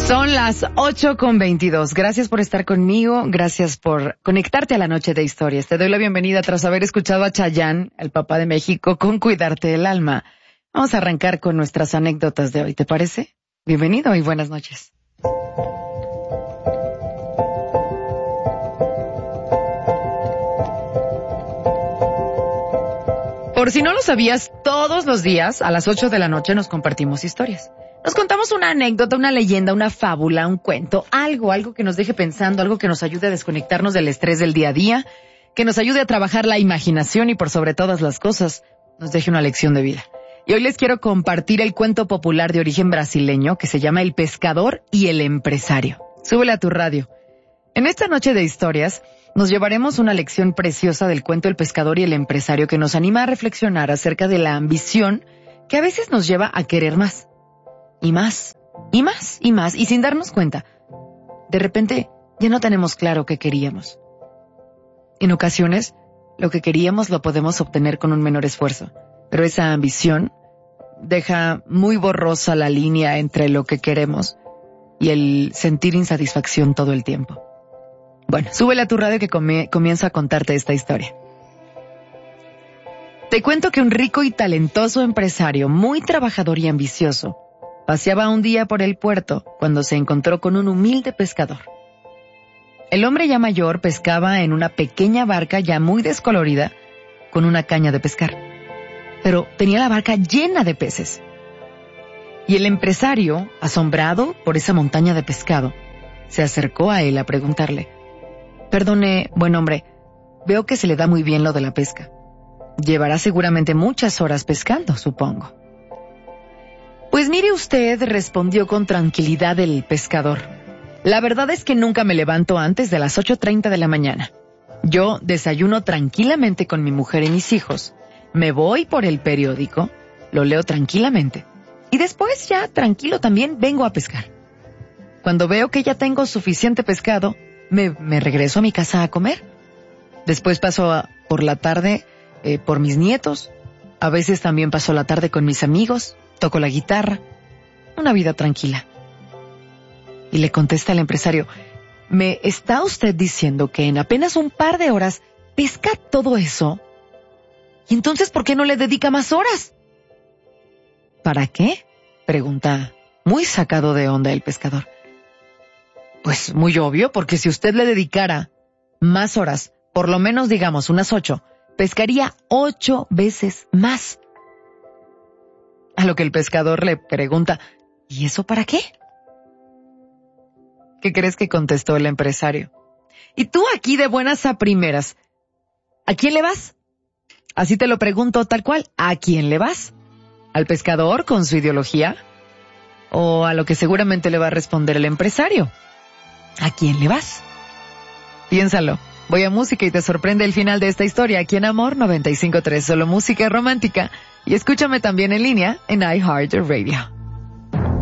Son las 8:22. Gracias por estar conmigo. Gracias por conectarte a la noche de historias. Te doy la bienvenida tras haber escuchado a Chayanne, el papá de México, con Cuidarte el Alma. Vamos a arrancar con nuestras anécdotas de hoy, ¿te parece? Bienvenido y buenas noches. Por si no lo sabías, todos los días a las 8 de la noche nos compartimos historias. Nos contamos una anécdota, una leyenda, una fábula, un cuento, algo que nos deje pensando, algo que nos ayude a desconectarnos del estrés del día a día, que nos ayude a trabajar la imaginación y por sobre todas las cosas, nos deje una lección de vida. Y hoy les quiero compartir el cuento popular de origen brasileño que se llama El pescador y el empresario. Súbele a tu radio. En esta noche de historias, nos llevaremos una lección preciosa del cuento El pescador y el empresario que nos anima a reflexionar acerca de la ambición que a veces nos lleva a querer más. Y más, y más, y más, y sin darnos cuenta, de repente ya no tenemos claro qué queríamos. En ocasiones, lo que queríamos lo podemos obtener con un menor esfuerzo, pero esa ambición deja muy borrosa la línea entre lo que queremos y el sentir insatisfacción todo el tiempo. Bueno, súbele a tu radio que comienzo a contarte esta historia. Te cuento que un rico y talentoso empresario, muy trabajador y ambicioso, paseaba un día por el puerto cuando se encontró con un humilde pescador. El hombre ya mayor pescaba en una pequeña barca ya muy descolorida con una caña de pescar, pero tenía la barca llena de peces. Y el empresario, asombrado por esa montaña de pescado, se acercó a él a preguntarle: «Perdone, buen hombre, veo que se le da muy bien lo de la pesca. Llevará seguramente muchas horas pescando, supongo». «Pues mire usted», respondió con tranquilidad el pescador, «la verdad es que nunca me levanto antes de las 8:30 de la mañana. Yo desayuno tranquilamente con mi mujer y mis hijos, me voy por el periódico, lo leo tranquilamente, y después ya tranquilo también vengo a pescar. Cuando veo que ya tengo suficiente pescado, me regreso a mi casa a comer. Después paso por la tarde por mis nietos, a veces también paso la tarde con mis amigos, toco la guitarra, una vida tranquila». Y le contesta el empresario: «¿Me está usted diciendo que en apenas un par de horas pesca todo eso? ¿Y entonces por qué no le dedica más horas?» «¿Para qué?», pregunta muy sacado de onda el pescador. «Pues muy obvio, porque si usted le dedicara más horas, por lo menos digamos unas 8, pescaría 8 veces más». A lo que el pescador le pregunta: «¿Y eso para qué?». ¿Qué crees que contestó el empresario? «Y tú aquí de buenas a primeras, ¿a quién le vas?». Así te lo pregunto tal cual, ¿a quién le vas? ¿Al pescador con su ideología? ¿O a lo que seguramente le va a responder el empresario? ¿A quién le vas? Piénsalo. Voy a música y te sorprende el final de esta historia aquí en Amor 95.3, solo música romántica. Y escúchame también en línea en iHeartRadio.